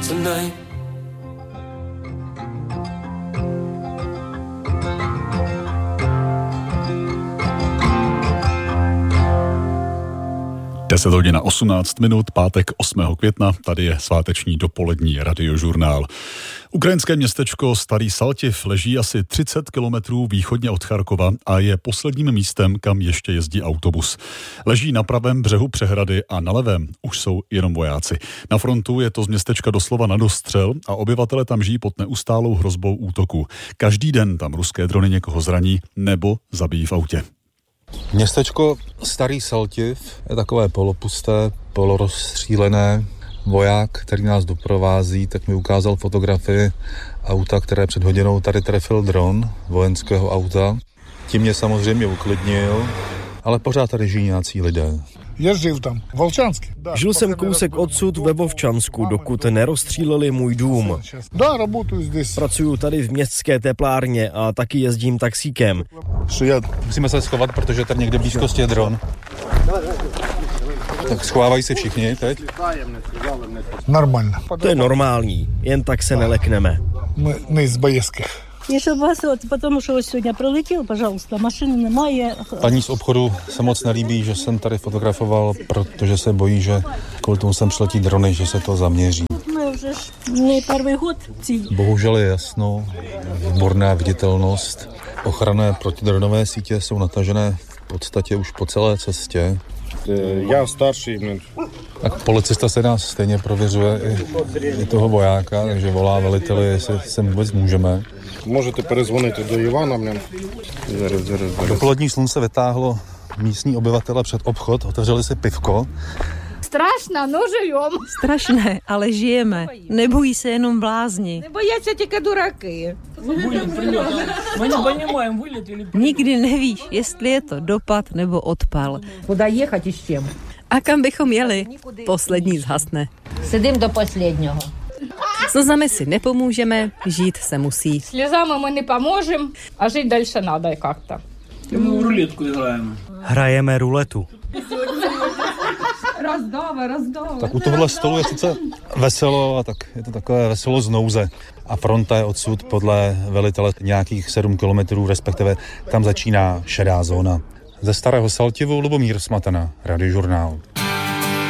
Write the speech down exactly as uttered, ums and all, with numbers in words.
tonight. deset hodin a osmnáct minut, pátek osmého května, tady je sváteční dopolední radiožurnál. Ukrajinské městečko Starý Saltiv leží asi třicet kilometrů východně od Charkova a je posledním místem, kam ještě jezdí autobus. Leží na pravém břehu přehrady a na levém už jsou jenom vojáci. Na frontu je to z městečka doslova na dostřel a obyvatele tam žijí pod neustálou hrozbou útoku. Každý den tam ruské drony někoho zraní nebo zabijí v autě. Městečko Starý Saltiv je takové polopusté, polorozstřílené. Voják, který nás doprovází, tak mi ukázal fotografii auta, které před hodinou tady trefil dron vojenského auta. Tím mě samozřejmě uklidnil, ale pořád tady žijí nějací lidé. Jezdil tam, Volčanský. Žil jsem kousek odsud ve Vovčansku, dokud nerozstříleli můj dům. Pracuju tady v městské teplárně a taky jezdím taxíkem. Musíme se schovat, protože tady někde blízkosti je dron. Tak schovávají se všichni teď? Normálně. To je normální, jen tak se nelekneme. My nejzbojezky. Ještě vás, потому что сегодня прилетел, пожалуйста, машины немає. Paní z obchodu se moc nelíbí, že jsem tady fotografoval, protože se bojí, že kvůli tomu sem přiletí drony, že se to zaměří. My už ne první hod. Bohužel je jasno, výborná viditelnost. Ochranné protidronové sítě jsou natažené v podstatě už po celé cestě. Já starší. Tak policista se nás stejně prověřuje i, i toho vojáka, takže volá veliteli, jestli sem vůbec můžeme. Můžete perezvonit do Ivana. Dopolední slunce vytáhlo místní obyvatele před obchod, otevřeli si pivko. Strašná, no žijem. Strašné, ale žijeme. Nebojí se jenom blázni. Nebojí se těka duraky. Nikdy nevíš, jestli je to dopad nebo odpal. Kuda jechat i s čím? A kam bychom jeli? Poslední zhasne. Sedím do posledního. Slzami si nepomůžeme, žít se musí. Slzami my nepomůžeme a žít další nadá jak-to. My ruletku hrajeme. Hrajeme ruletu. Rozdáva, rozdáva. Tak u tohohle stolu je sice veselo, a tak je to takové veselo z nouze. A fronta je odsud podle velitele nějakých sedm kilometrů, respektive tam začíná šedá zóna. Ze Starého Saltivu Lubomír Smatana, Radiožurnál.